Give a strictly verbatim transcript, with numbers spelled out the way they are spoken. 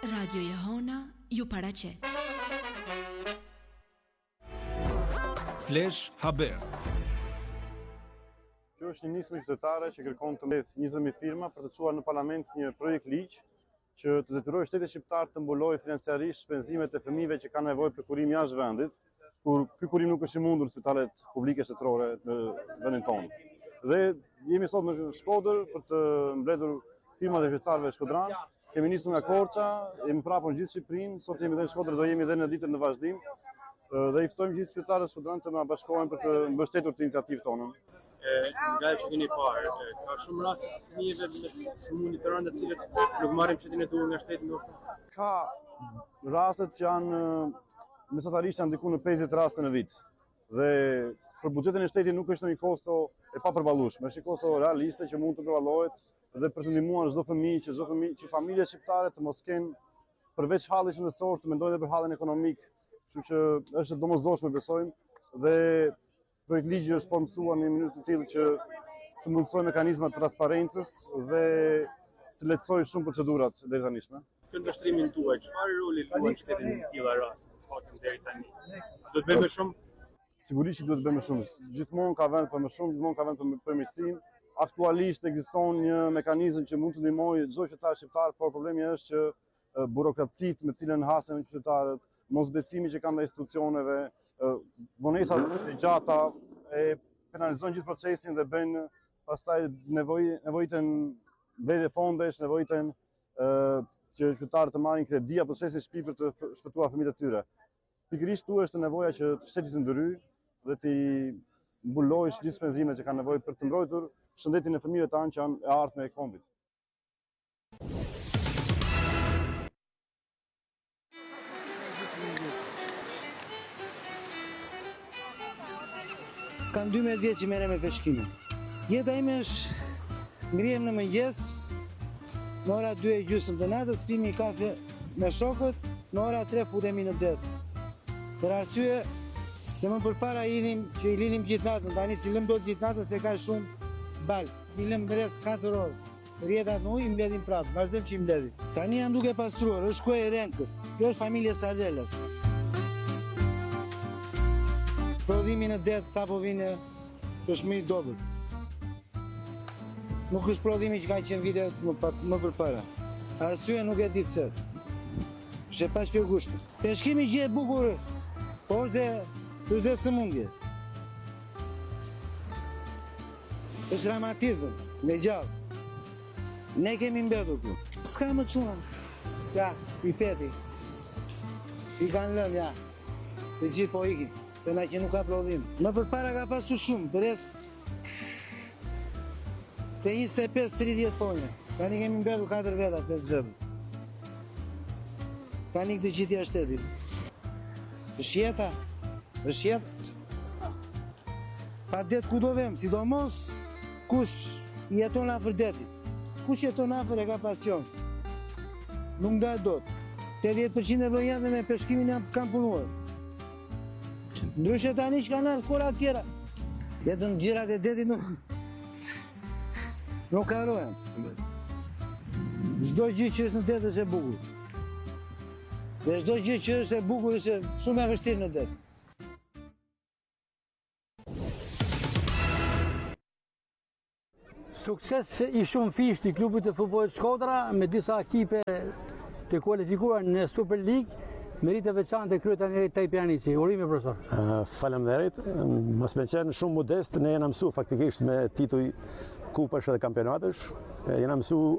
Radio Jehona ju paraqet. Flash Haber. Kjo është një nismë qytetare që kërkon të mbledh njëzet mijë firma për të çuar në parlament një projekt ligj që të detyrojë shtetin shqiptar të mbulojë financiarisht shpenzimet e fëmijëve që kanë nevojë për kurim jashtë vendit, kur ky kurim nuk është i mundur në spitalet publike shtetërore në vendin tonë. Dhe jemi sot në Shkodër për të mbledhur firmat e qytetarëve shkodran. Kemi nisur nga Korça, jemi prapë në gjithë Shqipërinë, sot jemi edhe në Shkodër, do jemi edhe në ditën në vazhdim. Dhe i ftojmë gjithë qytetarët shkodran të na bashkohen për të mbështetur të iniciativën tonë. Nga që keni parë, ka shumë raste të fëmijëve me sëmundje të rënda të cilët nuk marrin çetin e duhur nga shteti ndoshta. Ka rastet që janë mesatarisht janë diku në pesëdhjetë raste në vit. Dhe për buxhetin e shtetit nuk është një kosto e papërballueshme, është një kosto realiste që mund të përballohet dhe për të ndihmuar çdo fëmijë, që çdo fëmijë, që familjet shqiptare të mos kenë përveç hallit shëndetësor të mendojnë edhe për hallin ekonomik. Kështu që është domosdoshme besojmë dhe projekt ligji është formësuar në një mënyrë të tillë që të mundsojë mekanizma të transparencës dhe të lehtësojë shumë procedurat deri tanishme. Në vështrimin tuaj, çfarë roli luan shteti në këto raste? Faktin deri tani. Do të bëjmë shumë? Sigurisht që duhet të bëjmë shumë. Gjithmonë ka vend për më shumë, gjithmonë ka vend për përmirësim. Aktualisht ekziston një mekanizëm që mund të ndihmojë çdo qytetar shqiptar, por problemi është që burokracitë me të cilën hasen qytetarët, mosbesimi që kanë ndaj institucioneve, vonesat e gjata e penalizojnë gjithë procesin dhe bëjnë pastaj nevojë nevojiten mbledhje fondesh, nevojiten që qytetarët të marrin kredi apo të shesin shtëpi për të shpëtuar fëmijët e tyre. Pikërisht tu është nevoja që shteti të ndryjë dhe të mbulojë gjithë shpenzimet që kanë nevojë për të mbrojtur shëndetin e fëmijëve tanë që janë e ardhme e kombit. Kam dymbëdhjetë vjet që merrem me peshkimin. Jeta ime është ngrihem në mëngjes, në ora dy e gjysmë të natës pimi kafe me shokët, në ora tre futemi në det. Për arsye se më përpara idhim që i linim gjithë natën, tani si lëm dot gjithë natën se ka shumë bal. I lëm rreth katër orë. Rjetat në ujë i mbledhim prapë, vazhdojmë që i mbledhim. Tani jam duke pastruar, është kuaj e Renkës. Kjo është familja Sardelas. Prodhimi në det sapo vinë është më i dobët. Nuk është prodhimi që ka qenë vitet më, më përpara. Arsye nuk e di pse. Është pa shpjegueshme. Peshkimi gjë e bukur, po është dhe është dhe sëmundje. Është dramatizëm, me gjallë. Ne kemi mbetur këtu. S'ka më çuna. Ja, i peti. I kanë lënë, ja. Të gjithë po ikin. Pena që nuk ka prodhim. Më përpara ka pasur shumë, për rreth të njëzet e pesë tridhjetë ponja. Tani kemi mbetur katër veta, pesë veta. Tani këtë gjithë jashtë shtetit. Është jeta, është jeta. Pa det ku do vem, sidomos kush jeton afër detit. Kush jeton afër e ka pasion. Nuk ndaj dot. tetëdhjetë përqind e vlonjave me peshkimin kanë punuar. Ndryshe tani që kanë alkora tjera. Jetën gjirat e detit nuk nuk karohen. Çdo gjë që është në det është e bukur. Dhe çdo gjë që është e bukur është shumë e vështirë në det. Sukses i shumë fisht i klubit të futbollit Shkodra me disa ekipe të kualifikuar në Super League. Merite veçantë kryetari Tajpianici. Urime profesor. Uh, Faleminderit. Mos më qenë shumë modest, ne jena mësuar faktikisht me tituj kupash dhe kampionatësh. Jena mësuar